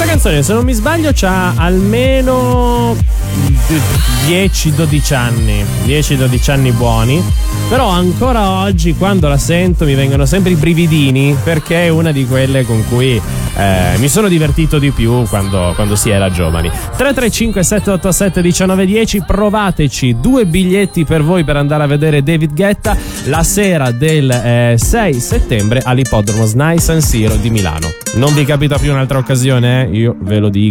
canzone, se non mi sbaglio, c'ha almeno 10-12 anni. 10-12 anni buoni. Però ancora oggi, quando la sento, mi vengono sempre i brividini, perché è una di quelle con cui mi sono divertito di più quando si era giovani. 335 787 1910, provateci 2 biglietti per voi per andare a vedere David Guetta la sera del 6 settembre all'ippodromo SNAI San Siro di Milano. Non vi capita più un'altra occasione? Io ve lo dico.